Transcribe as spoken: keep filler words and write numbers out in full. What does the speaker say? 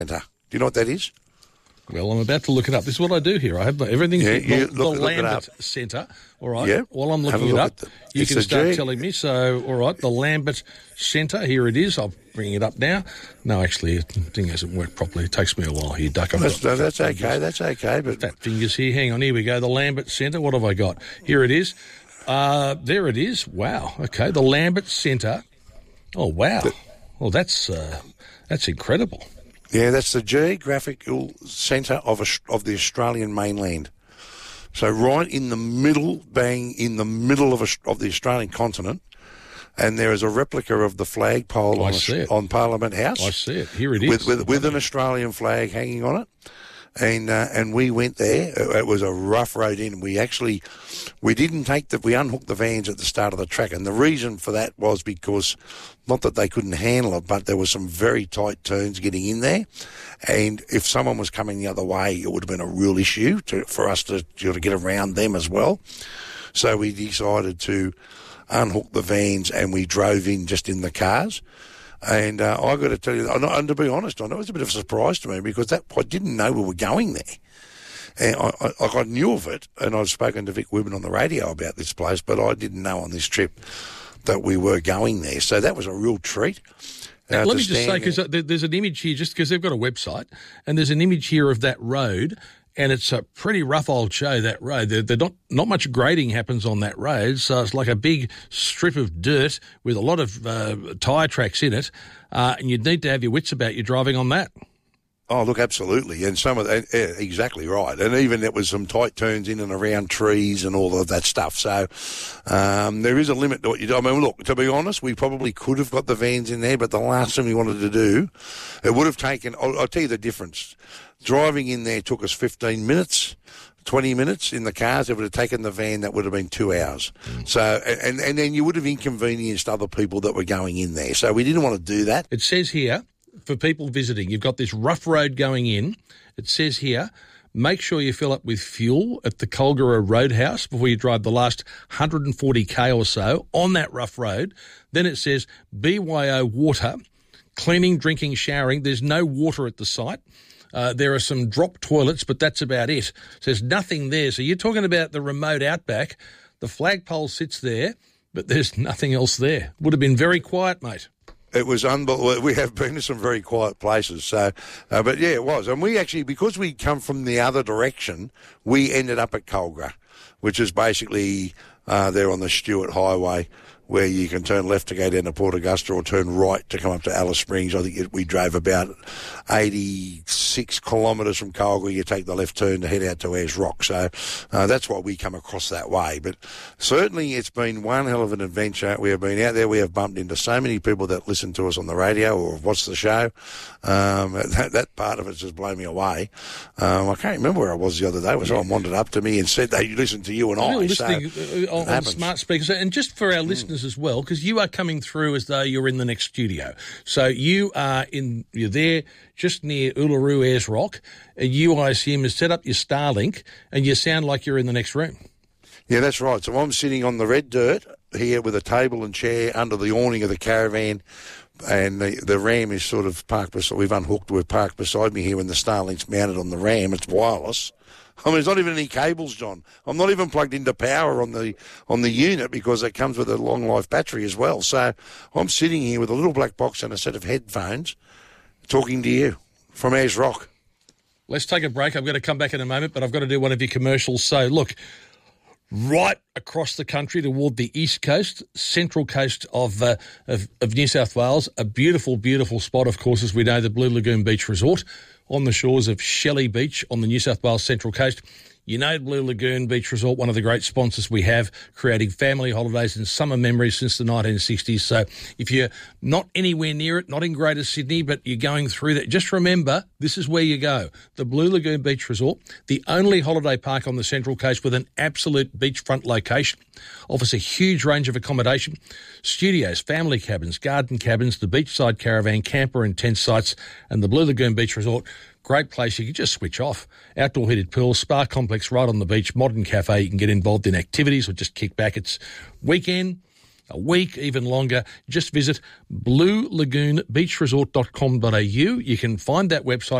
Do you know what that is? Well, I'm about to look it up. This is what I do here. I have everything's Yeah, the, you the look- look it Lambert up. Centre. All right. Yeah. While I'm Have a looking it look up, at the- you it's can the start G. telling me. So, all right, the Lambert Centre. Here it is. I'll bring it up now. No, actually, the thing hasn't worked properly. It takes me a while here, Duck. I've That's, got that's fat okay. fingers. That's okay. But Fat fingers here. Hang on. Here we go. The Lambert Centre. What have I got? Here it is. Uh, there it is. Wow. Okay. The Lambert Centre. Oh, wow. Well, that's uh, that's incredible. yeah, that's the geographical centre of Aus- of the Australian mainland. So right in the middle, bang in the middle of Aus- of the Australian continent, and there is a replica of the flagpole I on, see it. on Parliament House. I see it. Here it is. with with, with an Australian flag hanging on it, and uh, and we went there. It, it was a rough road in. We actually we didn't take the we unhooked the vans at the start of the track, and the reason for that was because not that they couldn't handle it, but there were some very tight turns getting in there, and if someone was coming the other way, it would have been a real issue to, for us to, to get around them as well. So we decided to unhook the vans, and we drove in just in the cars. And uh, I got to tell you, and, and to be honest, I know it was a bit of a surprise to me because that I didn't know we were going there. And I, I, I knew of it, and I'd spoken to Vic Woodman on the radio about this place, but I didn't know on this trip that we were going there. So that was a real treat. Uh, Let to me just say, stand because there. there's an image here, just because they've got a website, and there's an image here of that road, and it's a pretty rough old show, that road. They're, they're not, not much grading happens on that road, so it's like a big strip of dirt with a lot of uh, tyre tracks in it, uh, and you'd need to have your wits about you driving on that. Oh, look, absolutely. And some of that, eh, exactly right. And even there was some tight turns in and around trees and all of that stuff. So um, there is a limit to what you do. I mean, look, to be honest, we probably could have got the vans in there, but the last thing we wanted to do, it would have taken, I'll, I'll tell you the difference. Driving in there took us fifteen minutes. twenty minutes in the cars. It would have taken the van, that would have been two hours. Mm. So, and, and then you would have inconvenienced other people that were going in there. So we didn't want to do that. It says here, for people visiting, you've got this rough road going in. It says here, make sure you fill up with fuel at the Colgara Roadhouse before you drive the last one hundred forty k or so on that rough road. Then it says B Y O water, cleaning, drinking, showering. There's no water at the site. Uh, there are some drop toilets, but that's about it. So there's nothing there. So you're talking about the remote outback. The flagpole sits there, but there's nothing else there. Would have been very quiet, mate. It was unbelievable. We have been to some very quiet places. So, uh, but yeah, it was. And we actually, because we come from the other direction, we ended up at Colgara, which is basically uh, there on the Stewart Highway, where you can turn left to go down to Port Augusta or turn right to come up to Alice Springs. I think it, we drove about eighty-six kilometres from Colgara. You take the left turn to head out to Ayers Rock. So uh, that's why we come across that way. But certainly it's been one hell of an adventure. We have been out there. We have bumped into so many people that listen to us on the radio or have watched the show. Um, that, that part of it just blown me away. Um, I can't remember where I was the other day. Someone wandered up to me and said they listened to you and I. Listening so on, on smart speakers. And just for our mm. listeners as well, because you are coming through as though you're in the next studio. So you are in, you're there just near Uluru Ayers Rock. You, I assume, has set up your Starlink and you sound like you're in the next room. Yeah, that's right. So I'm sitting on the red dirt here with a table and chair under the awning of the caravan, and the, the Ram is sort of parked beside, we've unhooked, we're parked beside me here, and the Starlink's mounted on the Ram. It's wireless. I mean, there's not even any cables, John. I'm not even plugged into power on the on the unit because it comes with a long life battery as well. So I'm sitting here with a little black box and a set of headphones talking to you from Ayers Rock. Let's take a break. I'm going to come back in a moment, but I've got to do one of your commercials. So, look, right across the country toward the east coast, central coast of, uh, of, of New South Wales, a beautiful, beautiful spot, of course, as we know, the Blue Lagoon Beach Resort on the shores of Shelley Beach on the New South Wales Central Coast. You know Blue Lagoon Beach Resort, one of the great sponsors we have, creating family holidays and summer memories since the nineteen sixties. So if you're not anywhere near it, not in Greater Sydney, but you're going through that, just remember, this is where you go. The Blue Lagoon Beach Resort, the only holiday park on the Central Coast with an absolute beachfront location, offers a huge range of accommodation, studios, family cabins, garden cabins, the beachside caravan, camper and tent sites, and the Blue Lagoon Beach Resort. Great place. You can just switch off. Outdoor heated pool, spa complex right on the beach, modern cafe. You can get involved in activities or just kick back. It's weekend. a week, even longer, just visit blue lagoon beach resort dot com dot a u. You can find that website